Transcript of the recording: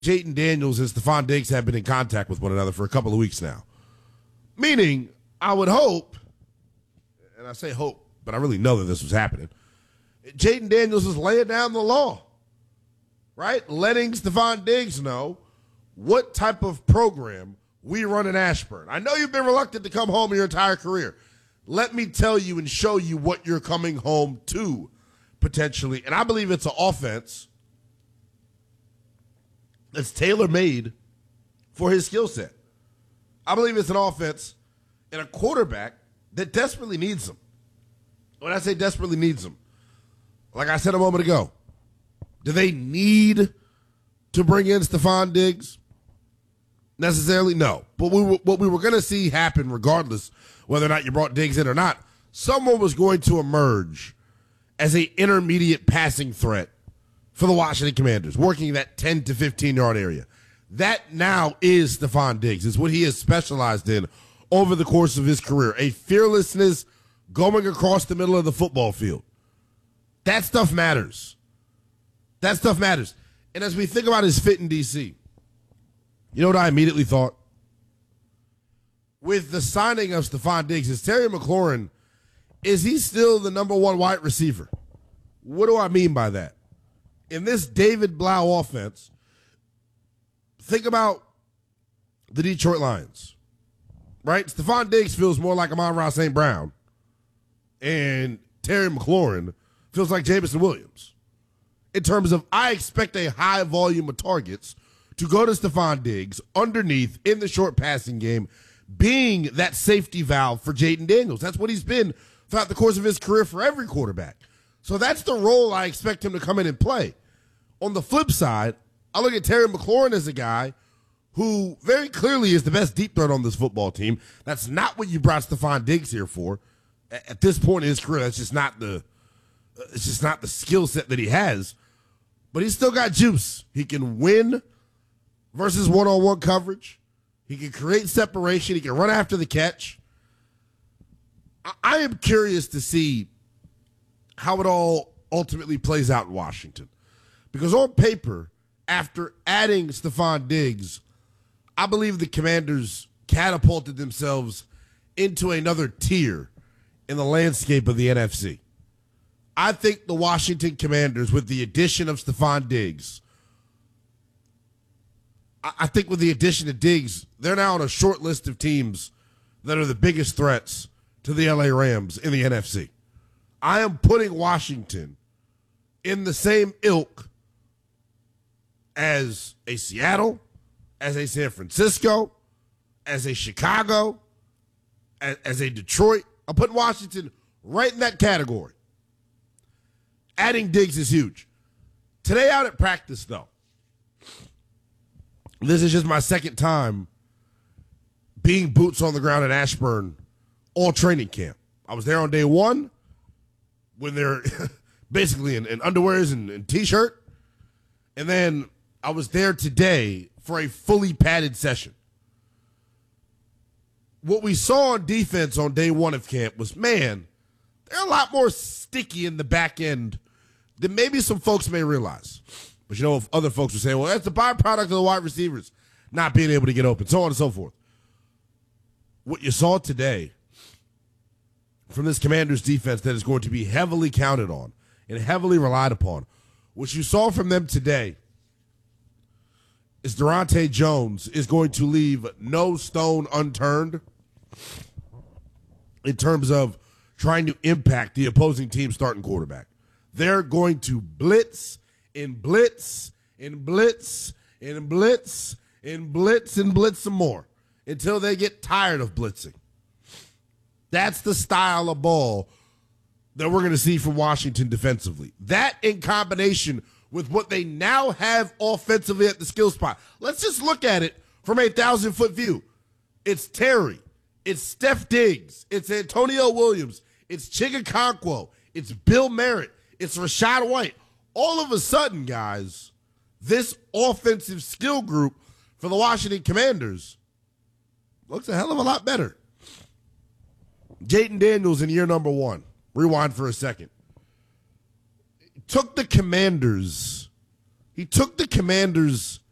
Jayden Daniels and Stephon Diggs have been in contact with one another for a couple of weeks now. Meaning, I would hope, and I say hope, but I really know that this was happening, Jayden Daniels is laying down the law, right? Letting Stephon Diggs know what type of program we run in Ashburn. I know you've been reluctant to come home your entire career. Let me tell you and show you what you're coming home to, potentially. And I believe it's an offense that's tailor-made for his skill set. I believe it's an offense and a quarterback that desperately needs him. When I say desperately needs him, like I said a moment ago, do they need to bring in Stephon Diggs? Necessarily, no. But what we were going to see happen, regardless whether or not you brought Diggs in or not, someone was going to emerge as an intermediate passing threat for the Washington Commanders, working that 10 to 15-yard area. That now is Stephon Diggs. It's what he has specialized in over the course of his career, a fearlessness going across the middle of the football field. That stuff matters. That stuff matters. And as we think about his fit in D.C., you know what I immediately thought? With the signing of Stephon Diggs, is Terry McLaurin, is he still the number one wide receiver? What do I mean by that? In this David Blau offense, think about the Detroit Lions, right? Stephon Diggs feels more like Amon-Ra St. Brown, and Terry McLaurin feels like Jameson Williams. In terms of, I expect a high volume of targets to go to Stephon Diggs underneath in the short passing game, being that safety valve for Jayden Daniels. That's what he's been throughout the course of his career for every quarterback. So that's the role I expect him to come in and play. On the flip side, I look at Terry McLaurin as a guy who very clearly is the best deep threat on this football team. That's not what you brought Stephon Diggs here for. At this point in his career, that's just not the skill set that he has. But he's still got juice. He can win versus one-on-one coverage. He can create separation. He can run after the catch. I am curious to see how it all ultimately plays out in Washington. Because on paper, after adding Stephon Diggs, I believe the Commanders catapulted themselves into another tier in the landscape of the NFC. I think the Washington Commanders, with the addition of Stephon Diggs, I think with the addition of Diggs, they're now on a short list of teams that are the biggest threats to the LA Rams in the NFC. I am putting Washington in the same ilk as a Seattle, as a San Francisco, as a Chicago, as a Detroit. I'm putting Washington right in that category. Adding Diggs is huge. Today out at practice, though, this is just my second time being boots on the ground in Ashburn all training camp. I was there on day one when they're basically in underwears and T-shirt. And then I was there today for a fully padded session. What we saw on defense on day one of camp was, man, they're a lot more sticky in the back end than maybe some folks may realize. But you know, if other folks would say, well, that's the byproduct of the wide receivers not being able to get open, so on and so forth. What you saw today from this Commanders defense that is going to be heavily counted on and heavily relied upon, what you saw from them today is Durante Jones is going to leave no stone unturned in terms of trying to impact the opposing team's starting quarterback. They're going to blitz and blitz and blitz and blitz and blitz and blitz some more until they get tired of blitzing. That's the style of ball that we're going to see from Washington defensively. That in combination with what they now have offensively at the skill spot. Let's just look at it from a 1,000-foot view. It's Terry. It's Steph Diggs. It's Antonio Williams. It's Chigakonkwo. It's Bill Merritt. It's Rachaad White. All of a sudden, guys, this offensive skill group for the Washington Commanders looks a hell of a lot better. Jayden Daniels in year number one. Rewind for a second. He took the Commanders